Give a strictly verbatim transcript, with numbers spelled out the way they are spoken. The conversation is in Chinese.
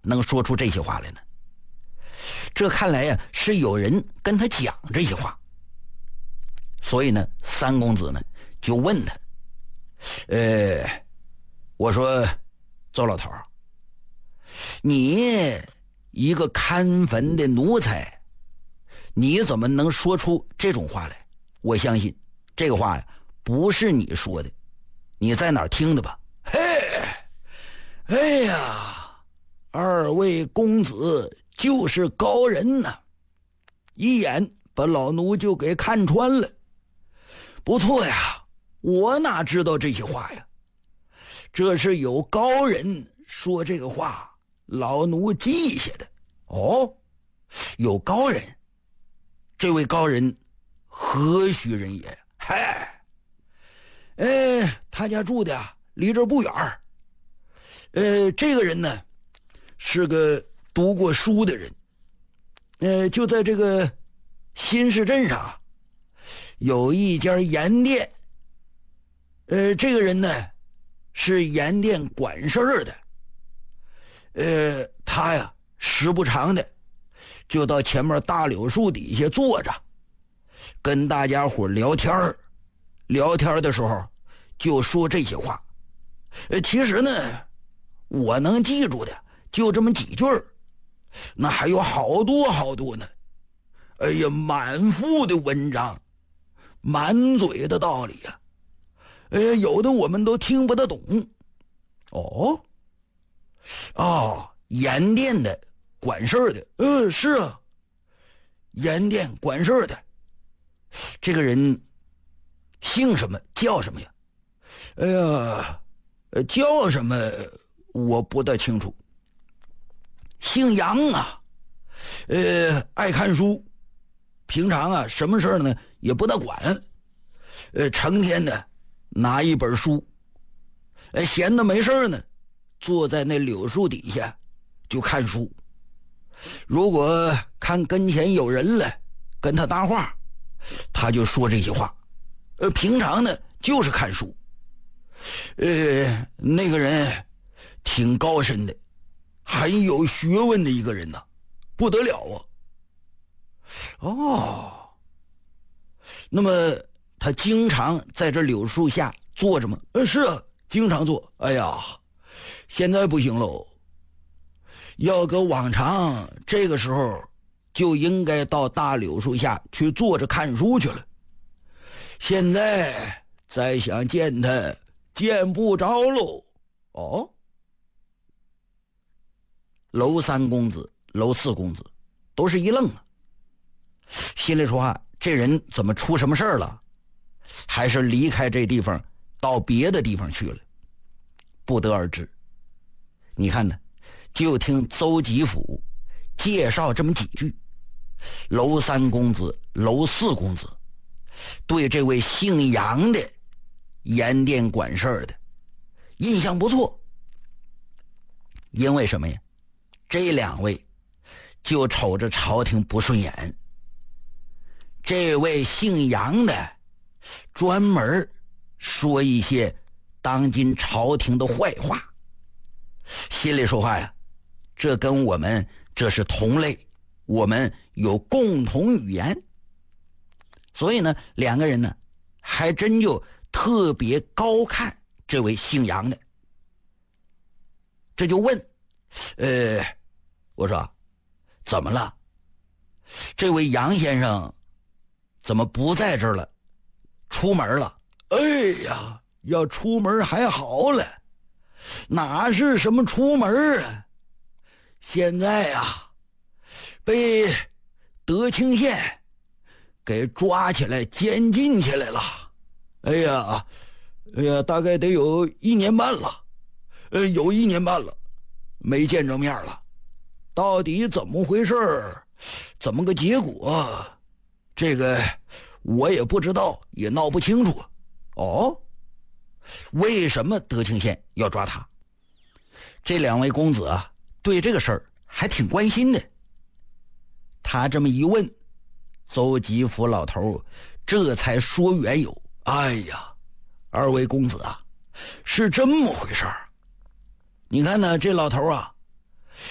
能说出这些话来呢？这看来呀，是有人跟他讲这些话。所以呢，三公子呢就问他，呃，我说周老头，你一个看坟的奴才，你怎么能说出这种话来？我相信这个话呀不是你说的，你在哪儿听的吧？嘿，哎呀，二位公子就是高人呐，一眼把老奴就给看穿了。不错呀，我哪知道这些话呀？这是有高人说这个话，老奴记下的。哦，有高人，这位高人何许人也？嗨，呃，他家住的啊，离这不远。呃，这个人呢，是个读过书的人。呃，就在这个新市镇上有一家盐店。呃，这个人呢，是盐店管事儿的。呃，他呀，时不常的就到前面大柳树底下坐着，跟大家伙聊天儿。聊天的时候就说这些话。呃，其实呢，我能记住的就这么几句儿，那还有好多好多呢。哎呀，满腹的文章，满嘴的道理呀、啊。哎呀，有的我们都听不得懂。哦，哦，盐店的管事儿的，呃，是啊，盐店管事儿的。这个人姓什么叫什么呀？哎呀，叫什么我不大清楚。姓杨啊，呃，爱看书，平常啊什么事儿呢也不大管，呃，成天呢拿一本书，呃，闲的没事呢，坐在那柳树底下就看书。如果看跟前有人了，跟他搭话，他就说这些话。呃，平常呢就是看书。呃，那个人挺高深的，很有学问的一个人呐、啊，不得了啊。哦，那么他经常在这柳树下坐着吗？呃，是啊，经常坐。哎呀，现在不行喽，要搁往常这个时候就应该到大柳树下去坐着看书去了。现在再想见他，见不着喽。哦，娄三公子、娄四公子都是一愣啊，心里说话，这人怎么出什么事儿了？还是离开这地方到别的地方去了？不得而知。你看呢，就听邹吉甫介绍这么几句。娄三公子、娄四公子对这位姓杨的盐店管事儿的印象不错。因为什么呀？这两位就瞅着朝廷不顺眼。这位姓杨的专门说一些当今朝廷的坏话，心里说话呀，这跟我们这是同类，我们有共同语言。所以呢，两个人呢还真就特别高看这位姓杨的。这就问，呃，我说怎么了？这位杨先生怎么不在这儿了？出门了？哎呀，要出门还好了，哪是什么出门啊？现在啊，被德清县给抓起来监禁起来了。哎呀，哎呀，大概得有一年半了，呃，有一年半了，没见着面了。到底怎么回事？怎么个结果？这个我也不知道，也闹不清楚。哦，为什么德清县要抓他？这两位公子啊，对这个事儿还挺关心的。他这么一问，邹吉甫老头这才说缘由。哎呀，二位公子啊，是这么回事儿。你看呢，这老头啊，